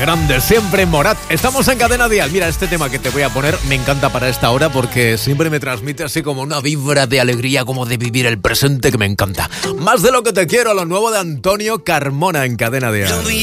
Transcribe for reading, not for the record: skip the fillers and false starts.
grande, siempre Morat. Estamos en Cadena Dial. Mira, este tema que te voy a poner me encanta para esta hora porque siempre me transmite así como una vibra de alegría, como de vivir el presente, que me encanta. Más de lo que te quiero, lo nuevo de Antonio Carmona en Cadena Dial.